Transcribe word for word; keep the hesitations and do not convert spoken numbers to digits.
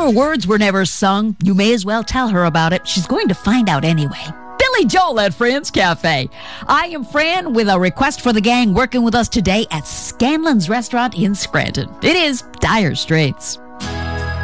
her words were never sung, you may as well tell her about it. She's going to find out anyway. Billy Joel at Fran's Cafe. I am Fran with a request for the gang working with us today at Scanlon's Restaurant in Scranton. It is Dire Straits.